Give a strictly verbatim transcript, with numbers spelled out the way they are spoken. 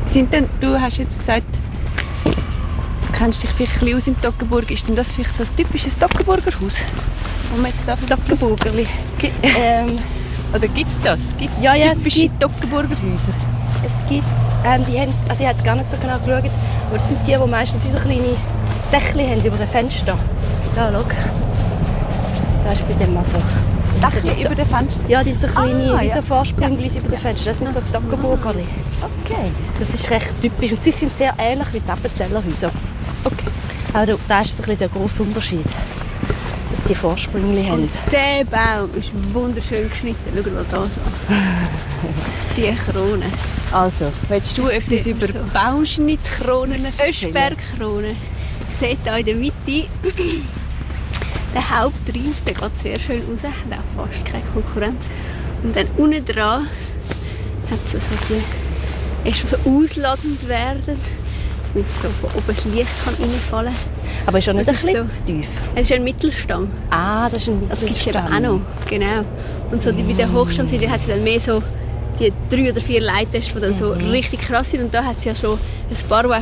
Sind denn, du hast jetzt gesagt, du kennst dich vielleicht ein bisschen aus im Toggenburg. Ist denn das vielleicht so ein typisches Toggenburger Haus? Wo man jetzt da Toggenburgerli. ähm, Oder gibt es das? Gibt es ja, ja, typische es gibt, Toggenburger Häuser? Es gibt, ähm, die haben, also ich habe es gar nicht so genau geschaut, aber es sind die, die meistens wie so kleine Dächli haben über den Fenster. Da, schau. Da ist bei dem mal so. Dächli über den Fenster? Ja, die haben so kleine ah, wie ja. so Vorsprüngli ja. über den Fenster. Das sind so Toggenburgerli. Okay. Das ist recht typisch und sie sind sehr ähnlich wie die Appenzellerhäuser. Okay. Aber da, da ist so ein bisschen der grosse Unterschied, dass die Vorsprüngli haben. Und der Baum ist wunderschön geschnitten. Schau mal da so. Die Krone. Also, willst du etwas über so. Bauschnittkronen erzählen? Öschbergkrone. Seht hier in der Mitte der Hauptreif, der geht sehr schön raus, hat auch fast keine Konkurrenz. Und dann unten dran hat es so die Äste, die so ausladend werden, damit so von oben das Licht kann reinfallen kann. Aber ist ja nicht ein bisschen so, zu tief? Es ist ein Mittelstamm. Ah, das ist ein Mittelstamm. Das gibt es eben auch noch, genau. Und so die, bei der Hochstammseite hat sie dann mehr so die drei oder vier Leitäste, die dann so mhm. richtig krass sind. Und da hat sie ja schon ein paar, die